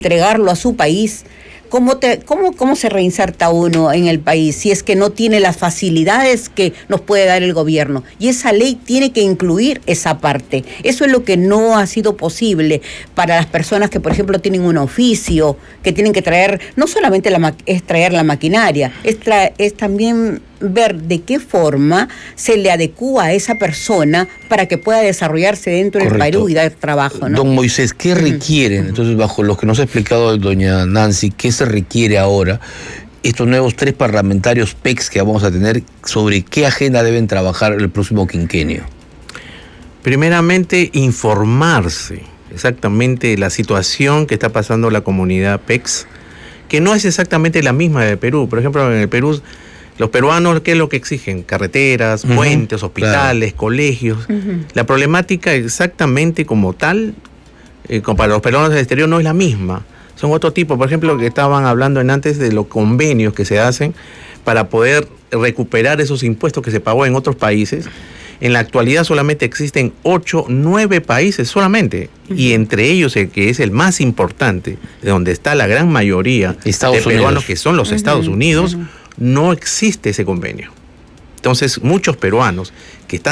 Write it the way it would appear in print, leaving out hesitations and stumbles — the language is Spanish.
entregarlo a su país, ¿cómo se reinserta uno en el país si es que no tiene las facilidades que nos puede dar el gobierno? Y esa ley tiene que incluir esa parte. Eso es lo que no ha sido posible para las personas que, por ejemplo, tienen un oficio, que tienen que traer, no solamente es traer la maquinaria, es también ver de qué forma se le adecúa a esa persona para que pueda desarrollarse dentro del Perú y dar trabajo, ¿no? Don Moisés, ¿qué requieren? Entonces, bajo lo que nos ha explicado doña Nancy, ¿qué se requiere ahora? Estos nuevos 3 parlamentarios PECs que vamos a tener, ¿sobre qué agenda deben trabajar el próximo quinquenio? Primeramente, informarse exactamente de la situación que está pasando la comunidad PECs, que no es exactamente la misma de Perú. Por ejemplo, en el Perú, los peruanos, ¿qué es lo que exigen? Carreteras, puentes, hospitales, colegios. La problemática exactamente como tal, para los peruanos del exterior no es la misma. Son otro tipo. Por ejemplo, que estaban hablando antes de los convenios que se hacen para poder recuperar esos impuestos que se pagó en otros países. En la actualidad solamente existen 8, 9 países solamente, y entre ellos el que es el más importante, de donde está la gran mayoría de peruanos, que son los Estados Unidos, no existe ese convenio. Entonces, muchos peruanos que están